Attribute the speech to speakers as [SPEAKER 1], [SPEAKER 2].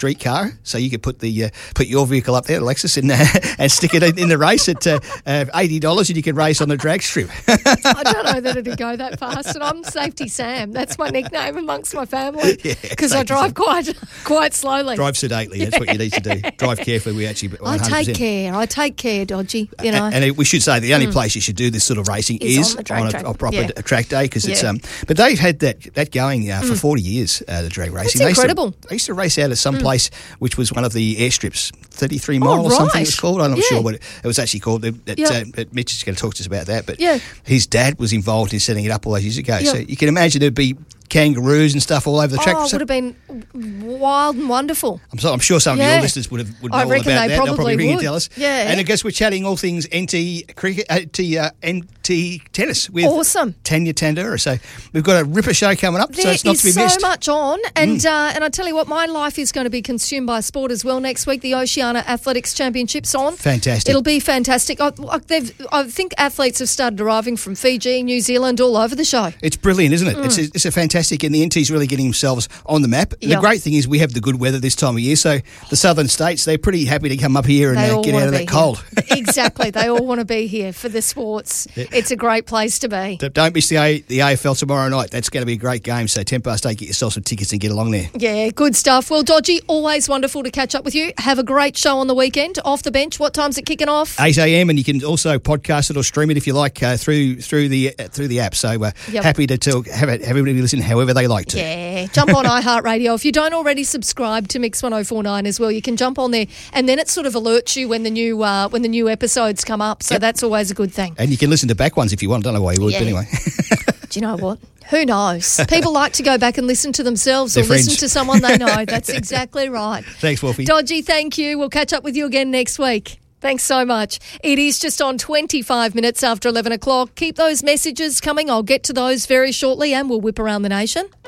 [SPEAKER 1] street car, so you could put your vehicle up there, Alexis, and stick it in the race at $80, and you can race on the drag strip.
[SPEAKER 2] I don't know that it'd go that fast, and I'm Safety Sam. That's my nickname amongst my family because I drive quite slowly.
[SPEAKER 1] Drive sedately. That's what you need to do. Drive carefully. We actually 100%.
[SPEAKER 2] I take care, Dodgy. You know,
[SPEAKER 1] and we should say the only place you should do this sort of racing is on a proper track day, because it's. But they've had that going for 40 years. The drag racing.
[SPEAKER 2] That's incredible.
[SPEAKER 1] They used to race out of some place which was one of the airstrips, 33 Mile or something it was called. I'm not sure what it was actually called. Mitch is going to talk to us about that. But his dad was involved in setting it up all those years ago. So you can imagine there'd be kangaroos and stuff all over the track.
[SPEAKER 2] Oh, it would have been wild and wonderful.
[SPEAKER 1] I'm sure some of your listeners would know all about that. They'll probably ring and tell us.
[SPEAKER 2] Yeah.
[SPEAKER 1] And I guess we're chatting all things NT cricket, NT tennis with Tanya Tandura. So we've got a ripper show coming up, so it's not to be missed.
[SPEAKER 2] There is so much on, and I tell you what, my life is going to be consumed by sport as well next week. The Oceania Athletics Championships on.
[SPEAKER 1] Fantastic.
[SPEAKER 2] It'll be fantastic. I think athletes have started arriving from Fiji, New Zealand, all over the show.
[SPEAKER 1] It's brilliant, isn't it? It's a fantastic, and the NT's really getting themselves on the map. The great thing is we have the good weather this time of year, so the southern states, they're pretty happy to come up here and get out of that cold.
[SPEAKER 2] Exactly. They all want to be here for the sports. It's a great place to be.
[SPEAKER 1] Don't miss the AFL tomorrow night. That's going to be a great game, so 8:10, get yourself some tickets and get along there.
[SPEAKER 2] Yeah, good stuff. Well, Dodgy, always wonderful to catch up with you. Have a great show on the weekend. Off the bench, what time's it kicking off?
[SPEAKER 1] 8 a.m, and you can also podcast it or stream it if you like through the app. So happy to have everybody listen however they like to.
[SPEAKER 2] Yeah, jump on iHeartRadio. If you don't already subscribe to Mix 104.9 as well, you can jump on there, and then it sort of alerts you when the new episodes come up. So that's always a good thing.
[SPEAKER 1] And you can listen to back ones if you want. I don't know why you would, but anyway.
[SPEAKER 2] Do you know what? Who knows? People like to go back and listen to themselves or listen to someone they know. That's exactly right.
[SPEAKER 1] Thanks, Wolfie.
[SPEAKER 2] Dodgy, thank you. We'll catch up with you again next week. Thanks so much. It is just on 25 minutes after 11 o'clock. Keep those messages coming. I'll get to those very shortly, and we'll whip around the nation.